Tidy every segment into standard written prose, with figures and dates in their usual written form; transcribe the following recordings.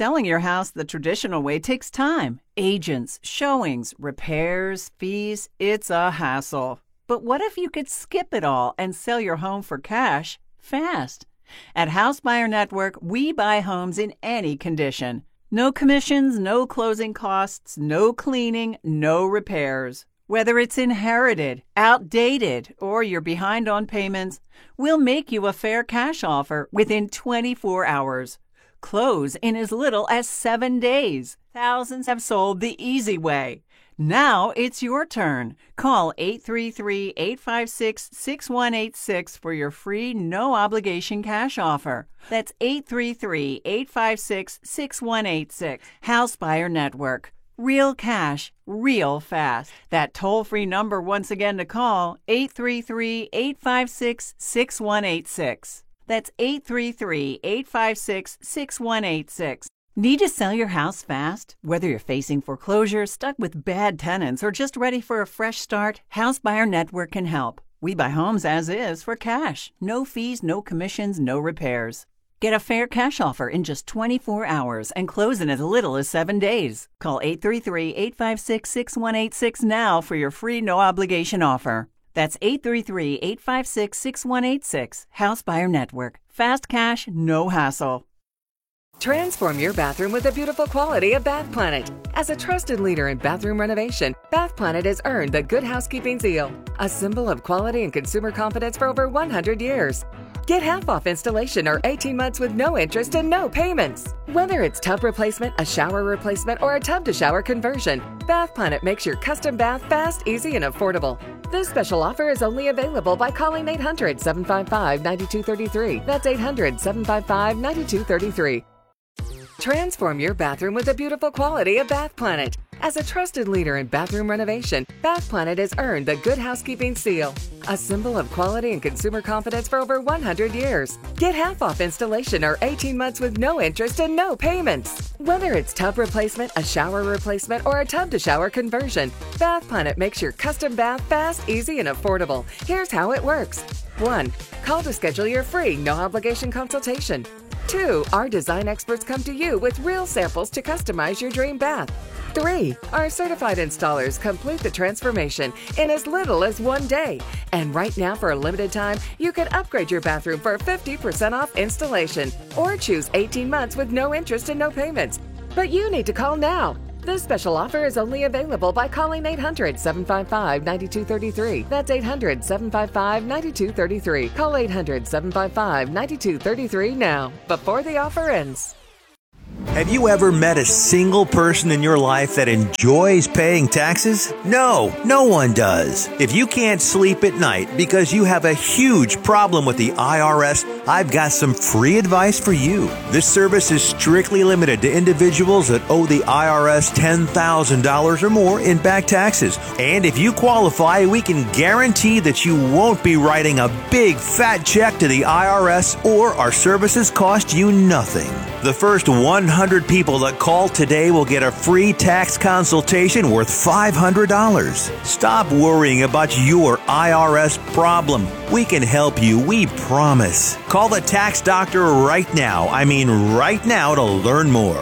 Selling your house the traditional way takes time. Agents, showings, repairs, fees. It's a hassle. But what if you could skip it all and sell your home for cash fast? At House Buyer Network, we buy homes in any condition. No commissions, no closing costs, no cleaning, no repairs. Whether it's inherited, outdated, or you're behind on payments, we'll make you a fair cash offer within 24 hours. Close in as little as 7 days. Thousands have sold the easy way. Now it's your turn. Call 833-856-6186 for your free, no-obligation cash offer. That's 833-856-6186. House Buyer Network. Real cash, real fast. That toll-free number once again to call, 833-856-6186. That's 833-856-6186. Need to sell your house fast? Whether you're facing foreclosure, stuck with bad tenants, or just ready for a fresh start, House Buyer Network can help. We buy homes as is for cash. No fees, no commissions, no repairs. Get a fair cash offer in just 24 hours and close in as little as 7 days. Call 833-856-6186 now for your free no-obligation offer. That's 833-856-6186. House Buyer Network. Fast cash, no hassle. Transform your bathroom with the beautiful quality of Bath Planet. As a trusted leader in bathroom renovation, Bath Planet has earned the Good Housekeeping seal, a symbol of quality and consumer confidence for over 100 years. Get half off installation or 18 months with no interest and no payments. Whether it's tub replacement, a shower replacement, or a tub-to-shower conversion, Bath Planet makes your custom bath fast, easy, and affordable. This special offer is only available by calling 800-755-9233. That's 800-755-9233. Transform your bathroom with the beautiful quality of Bath Planet. As a trusted leader in bathroom renovation, Bath Planet has earned the Good Housekeeping seal, a symbol of quality and consumer confidence for over 100 years. Get half off installation or 18 months with no interest and no payments. Whether it's tub replacement, a shower replacement, or a tub-to-shower conversion, Bath Planet makes your custom bath fast, easy, and affordable. Here's how it works. 1. Call to schedule your free, no-obligation consultation. 2. Our design experts come to you with real samples to customize your dream bath. 3. Our certified installers complete the transformation in as little as 1 day. And right now, for a limited time, you can upgrade your bathroom for 50% off installation or choose 18 months with no interest and no payments. But you need to call now. This special offer is only available by calling 800-755-9233. That's 800-755-9233. Call 800-755-9233 now, before the offer ends. Have you ever met a single person in your life that enjoys paying taxes? No, no one does. If you can't sleep at night because you have a huge problem with the IRS, I've got some free advice for you. This service is strictly limited to individuals that owe the IRS $10,000 or more in back taxes. And if you qualify, we can guarantee that you won't be writing a big fat check to the IRS, or our services cost you nothing. The first 100 people that call today will get a free tax consultation worth $500. Stop worrying about your IRS problem. We can help you, we promise. Call the tax doctor right now. I mean right now, to learn more.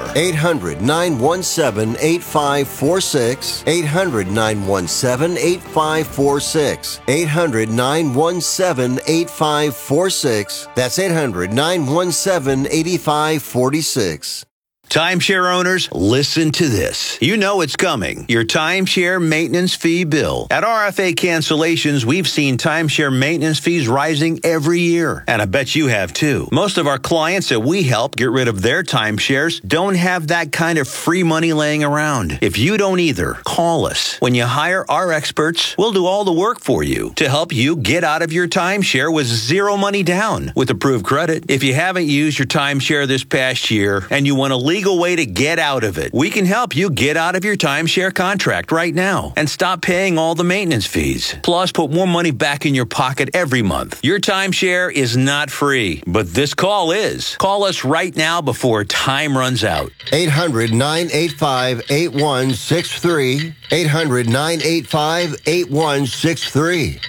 800-917-8546. 800-917-8546. 800-917-8546. That's 800-917-8546. Timeshare owners, listen to this. You know it's coming. Your timeshare maintenance fee bill. At RFA Cancellations, we've seen timeshare maintenance fees rising every year. And I bet you have too. Most of our clients that we help get rid of their timeshares don't have that kind of free money laying around. If you don't either, call us. When you hire our experts, we'll do all the work for you to help you get out of your timeshare with zero money down with approved credit. If you haven't used your timeshare this past year and you want to legal way to get out of it, we can help you get out of your timeshare contract right now and stop paying all the maintenance fees. Plus, put more money back in your pocket every month. Your timeshare is not free, but this call is. Call us right now before time runs out. 800-985-8163. 800-985-8163.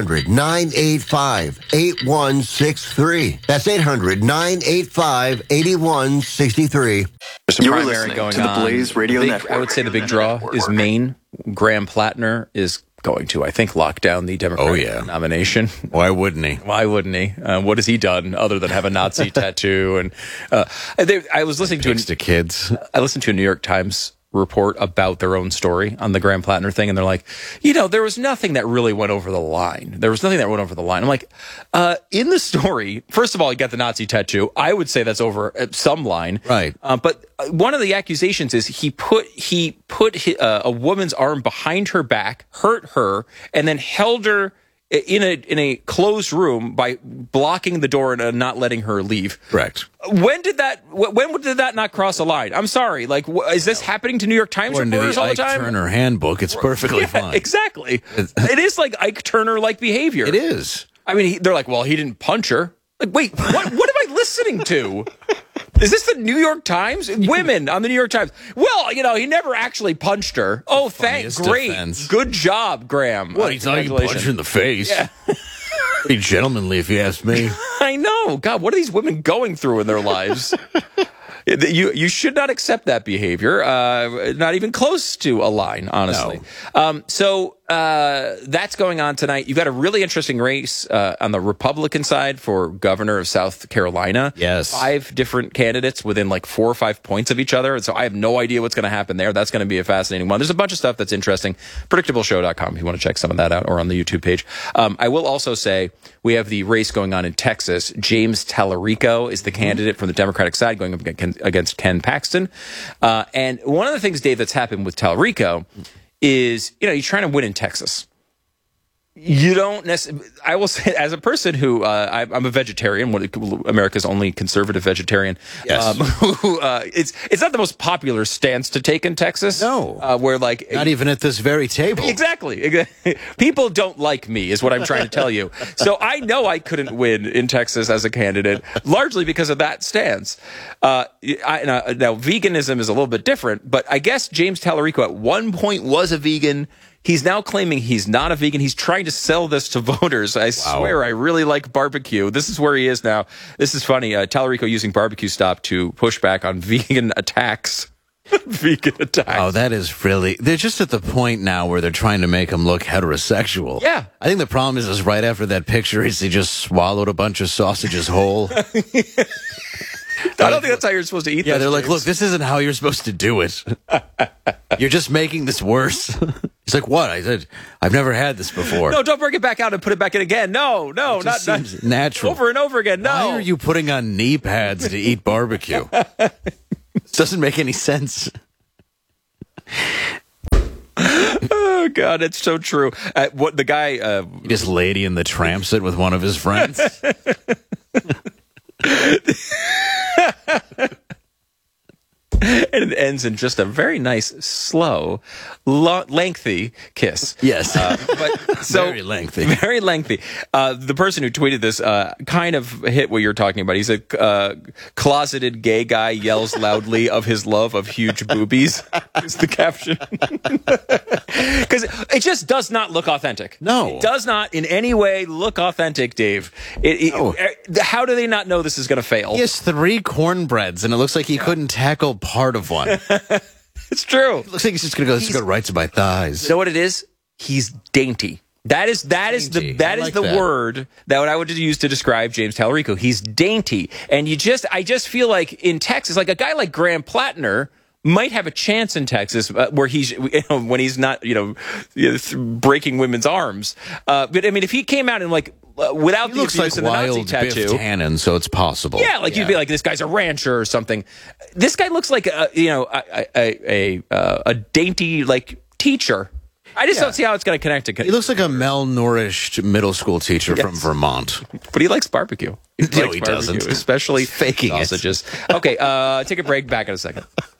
800-985-8163. That's 800-985-8163. There's a primary going on. The Blaze Radio Network. I would say the big draw is Maine. Graham Plattner is going to, I think, lock down the Democratic nomination. Why wouldn't he? What has he done other than have a Nazi tattoo? And I was listening to kids. I listened to a New York Times report about their own story on the Graham Plattner thing, and they're like, there was nothing that really went over the line. I'm like, in the story, first of all, you got the Nazi tattoo. I would say that's over some line, right? But one of the accusations is he put a woman's arm behind her back, hurt her, and then held her in a closed room by blocking the door and not letting her leave. Correct. When did that not cross a line? I'm sorry. Like, is this happening to New York Times reporters all the time? Ike Turner handbook, it's perfectly fine. Exactly. It is like Ike Turner-like behavior. It is. I mean, they're like, well, he didn't punch her. Like, wait, what am I listening to? Is this the New York Times? Women on the New York Times. Well, he never great. Defense. Good job, Graham. What, he thought he punched her in the face? Yeah. Pretty gentlemanly, if you ask me. I know. God, what are these women going through in their lives? You should not accept that behavior. Not even close to a line, honestly. No. So that's going on tonight. You've got a really interesting race on the Republican side for governor of South Carolina. Yes. 5 different candidates within like 4 or 5 points of each other. And so I have no idea what's going to happen there. That's going to be a fascinating one. There's a bunch of stuff that's interesting. PredictableShow.com if you want to check some of that out, or on the YouTube page. I will also say we have the race going on in Texas. James Tallarico is the candidate from the Democratic side going up against Ken Paxton. And one of the things, Dave, that's happened with Tallarico is, you're trying to win in Texas. You don't necessarily, I will say, as a person who, I'm a vegetarian, America's only conservative vegetarian. Yes. It's not the most popular stance to take in Texas. No. Where like. Not even at this very table. Exactly. People don't like me, is what I'm trying to tell you. So I know I couldn't win in Texas as a candidate, largely because of that stance. Now, veganism is a little bit different, but I guess James Tallarico at one point was a vegan. He's now claiming he's not a vegan. He's trying to sell this to voters. I swear, I really like barbecue. This is where he is now. This is funny. Tallarico using Barbecue Stop to push back on vegan attacks. Vegan attacks. Oh, that is really... They're just at the point now where they're trying to make him look heterosexual. Yeah. I think the problem is right after that picture, he just swallowed a bunch of sausages whole. I don't think that's how you're supposed to eat. Yeah, they're like, look, this isn't how you're supposed to do it. You're just making this worse. He's like, what? I said, I've never had this before. No, don't bring it back out and put it back in again. No, it just seems natural. Over and over again. No. Why are you putting on knee pads to eat barbecue? This doesn't make any sense. Oh, God, it's so true. What the guy... This lady in the tramp sit with one of his friends. And it ends in just a very nice, slow, lengthy kiss. Yes. Very lengthy. Very lengthy. The person who tweeted this kind of hit what you're talking about. He's a closeted gay guy yells loudly of his love of huge boobies, is the caption. Because it just does not look authentic. No. It does not in any way look authentic, Dave. How do they not know this is going to fail? He has 3 cornbreads, and it looks like he couldn't tackle part of one. It's true. It looks like he's just going to go right to my thighs. You know what it is? He's dainty. That is the word that I would use to describe James Tallarico. He's dainty. And I just feel like in Texas, like a guy like Graham Plattner might have a chance in Texas where he's, when he's not, breaking women's arms. But I mean, if he came out and without the abuse of the Nazi tattoo, Biff Tannen, so it's possible. Yeah, you'd be like, this guy's a rancher or something. This guy looks like a dainty teacher. I just don't see how it's going to connect. He looks like a malnourished middle school teacher from Vermont. But he likes barbecue. He doesn't. Especially faking sausages. Okay, take a break. Back in a second.